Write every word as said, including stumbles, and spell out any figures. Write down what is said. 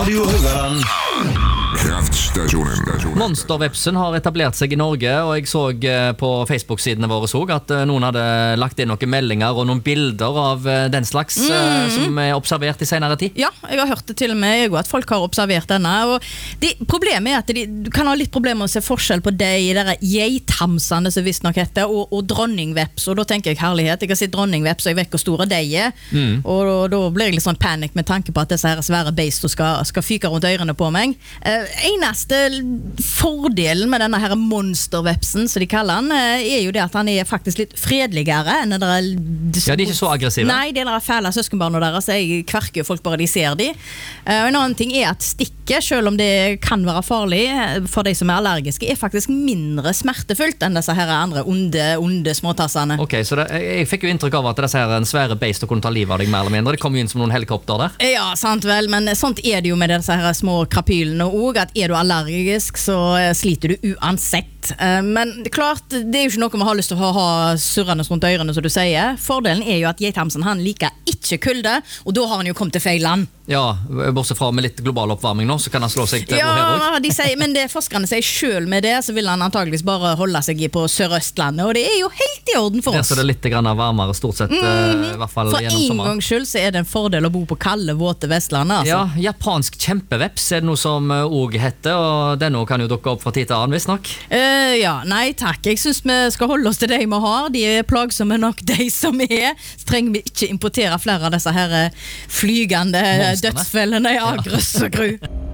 Radio Haugaland. Kraftstasjonen. Monstervepsen har etablert seg i Norge, og jeg så på Facebook-sidene våre så at noen hadde lagt inn noen meldinger og noen bilder av den slags mm. som er observert i senere tid. Ja, jeg har hørt det til og med jeg, at folk har observert denne. Og de, problemet er at de, du kan ha litt problemer med å se forskjell på de der geithamsene som visst nok heter, og, og dronningveps. Og da tenker jeg herlighet. Jeg har sett dronningveps, og jeg vet hvor store de er. Mm. Og, og da blir jeg litt sånn panikk med tanke på at disse her svære beist skal, skal fyke rundt ørene på meg. Uh, eneste fordelen med denne her monstervepsen, som de kaller den, er jo det at han er faktisk litt fredeligere enn det der... Ja, de er ikke så aggressive. Nei, det der fæle søskenbarna deres, jeg kverker jo folk bare de ser de. Uh, en annen ting er at stikket, selv om det kan være farlig for de som er allergiske, er faktisk mindre smertefullt enn disse her andre onde, onde småtassene. Ok, så det, jeg fikk jo inntrykk av at disse her en svære beist å kunne ta livet av deg mer eller mindre. Det kom jo inn som noen helikopter der. Ja, sant vel, men sånt er det jo med disse her små krapylene også, at er du allergisk, så sliter du uansett. Men det er klart, det er jo ikke noe man har lyst til å ha, ha surrende rundt ørene, som du sier. Fordelen er jo at geithamsen, han liker ikke kulde, og da har han jo kommet til feil land. Ja, bortsett fra med litt global oppvarming nå, så kan han slå seg til ja, her også. De sier, men det forskerne sier selv med det, så vil han antageligvis bare holde seg på Sørøstlandet, og det er jo helt i orden for oss. Ja, så det er litt grann varmere stort sett, mm-hmm. i hvert fall for gjennom sommeren. For en gangs skyld så er det en fordel å bo på kalde, våte Vestlandet. Altså. Ja, japansk kjempeveps er det noe som også heter, og denne kan jo dukke opp fra tid til annen, visst nok. Uh, ja, nei takk. Jeg synes vi skal holde oss til de vi har. De er plagsomme nok de som er. Så trenger vi ikke importere flere av disse her flygende dødsfellene. Ja, grøss og gru.